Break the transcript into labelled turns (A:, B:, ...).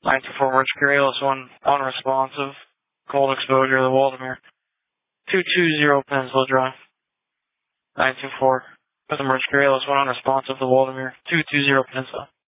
A: 924 Mercurialis 1 unresponsive. Cold exposure to the Waldemere. 220 Peninsula Drive. 924. With the Mercurialis 1 unresponsive to the Waldemere. 220 Peninsula.